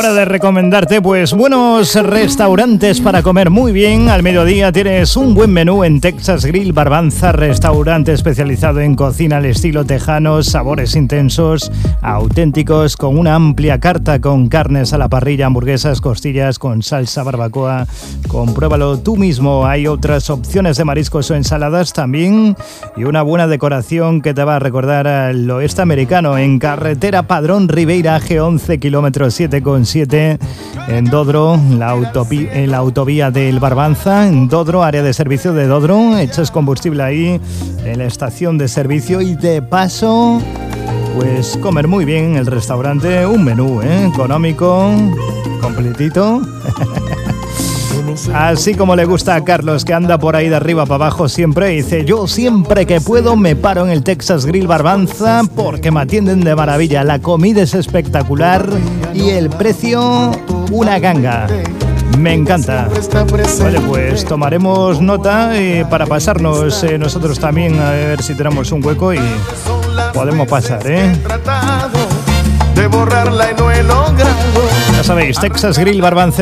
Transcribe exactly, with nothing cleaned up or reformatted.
Hora de recomendarte pues buenos restaurantes para comer muy bien. Al mediodía tienes un buen menú en Texas Grill Barbanza, restaurante especializado en cocina al estilo tejano, sabores intensos, auténticos, con una amplia carta con carnes a la parrilla, hamburguesas, costillas con salsa barbacoa. Compruébalo tú mismo. Hay otras opciones de mariscos o ensaladas también y una buena decoración que te va a recordar al oeste americano. En carretera Padrón Ribeira, G once, kilómetro siete coma siete, en Dodro, la, autopi- en la autovía del Barbanza, en Dodro, área de servicio de Dodro. Echas combustible ahí en la estación de servicio y de paso, pues comer muy bien en el restaurante. Un menú ¿eh? económico, completito. Así como le gusta a Carlos, que anda por ahí de arriba para abajo siempre. Dice: yo siempre que puedo me paro en el Texas Grill Barbanza porque me atienden de maravilla. La comida es espectacular y el precio una ganga. Me encanta. Vale, pues tomaremos nota eh, para pasarnos eh, nosotros también, a ver si tenemos un hueco y podemos pasar, ¿eh? Ya sabéis, Texas Grill Barbanza.